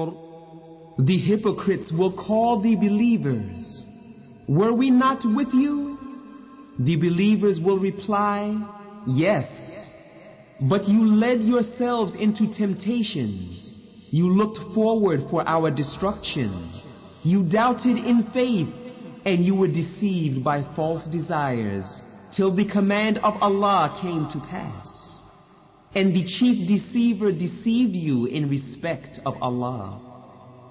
The hypocrites will call the believers, "Were we not with you?" The believers will reply, "Yes, but you led yourselves into temptations. You looked forward for our destruction. You doubted in faith, and you were deceived by false desires, till the command of Allah came to pass. And the chief deceiver deceived you in respect of Allah.